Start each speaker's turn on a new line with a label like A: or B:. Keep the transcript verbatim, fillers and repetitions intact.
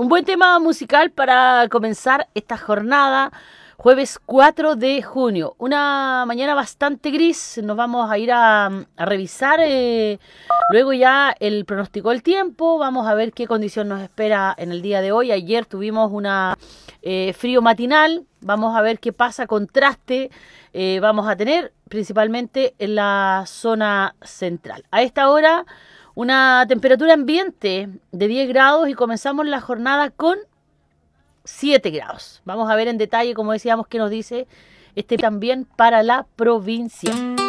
A: Un buen tema musical para comenzar esta jornada, jueves cuatro de junio. Una mañana bastante gris, nos vamos a ir a, a revisar eh, luego ya el pronóstico del tiempo, vamos a ver qué condición nos espera en el día de hoy. Ayer tuvimos una eh, frío matinal, vamos a ver qué pasa, contraste eh, vamos a tener principalmente en la zona central. A esta hora una temperatura ambiente de diez grados y comenzamos la jornada con siete grados. Vamos a ver en detalle, como decíamos, qué nos dice este también para la provincia.